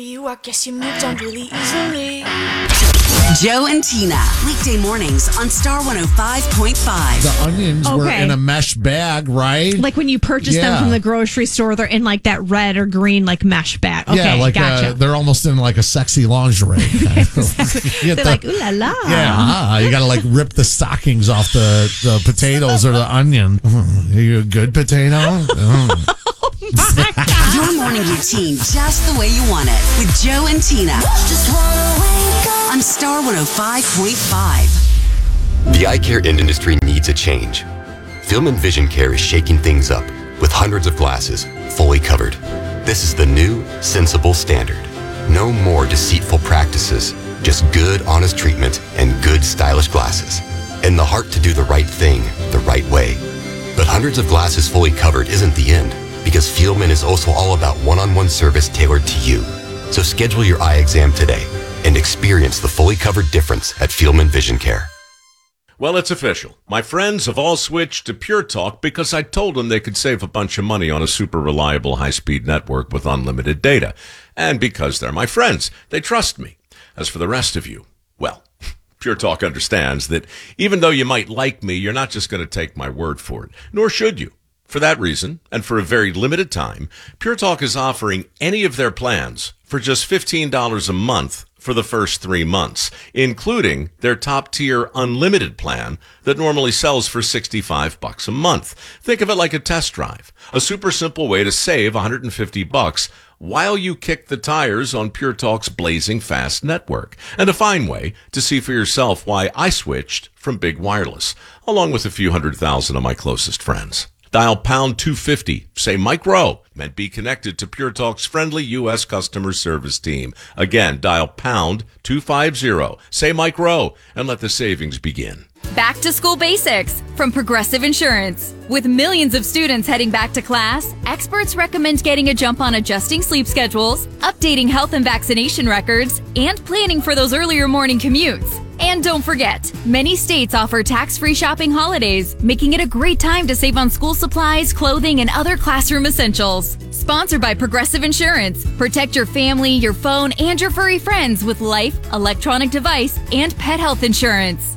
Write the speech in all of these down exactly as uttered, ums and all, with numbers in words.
You, I guess you moved on really easily. Joe and Tina, weekday mornings on Star one oh five point five. The onions were Okay. in a mesh bag, right? Like when you purchase Yeah. them from the grocery store, they're in like that red or green like mesh bag. Okay, yeah, like gotcha. uh, they're almost in like a sexy lingerie. Kind of. You get They're the- like, ooh la la. Yeah, ah, you got to like rip the stockings off the, the potatoes or the onion. Mm, are you a good potato? Mm. Your morning routine just the way you want it with Joe and Tina. Just wanna wake up on Star one oh five point five. The eye care industry needs a change. Film and Vision Care is shaking things up with hundreds of glasses fully covered. This is the new, sensible standard. No more deceitful practices, just good, honest treatment and good, stylish glasses. And the heart to do the right thing the right way. But hundreds of glasses fully covered isn't the end, because Fieldman is also all about one-on-one service tailored to you. So schedule your eye exam today and experience the fully covered difference at Fieldman Vision Care. Well, it's official. My friends have all switched to Pure Talk because I told them they could save a bunch of money on a super reliable high-speed network with unlimited data. And because they're my friends, they trust me. As for the rest of you, well, Pure Talk understands that even though you might like me, you're not just going to take my word for it, nor should you. For that reason, and for a very limited time, Pure Talk is offering any of their plans for just fifteen dollars a month for the first three months, including their top-tier unlimited plan that normally sells for sixty-five bucks a month. Think of it like a test drive, a super simple way to save one hundred fifty bucks while you kick the tires on Pure Talk's blazing fast network, and a fine way to see for yourself why I switched from big wireless, along with a few hundred thousand of my closest friends. Dial pound two fifty, say Mike Rowe, and be connected to Pure Talk's friendly U S customer service team. Again, dial pound two fifty, say Mike Rowe, and let the savings begin. Back to school basics from Progressive Insurance. With millions of students heading back to class, experts recommend getting a jump on adjusting sleep schedules, updating health and vaccination records, and planning for those earlier morning commutes. And don't forget, many states offer tax-free shopping holidays, making it a great time to save on school supplies, clothing, and other classroom essentials. Sponsored by Progressive Insurance. Protect your family, your phone, and your furry friends with life, electronic device, and pet health insurance.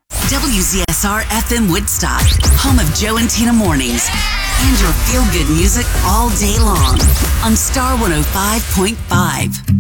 W Z S R F M Woodstock, home of Joe and Tina mornings, and your feel-good music all day long on Star one oh five point five.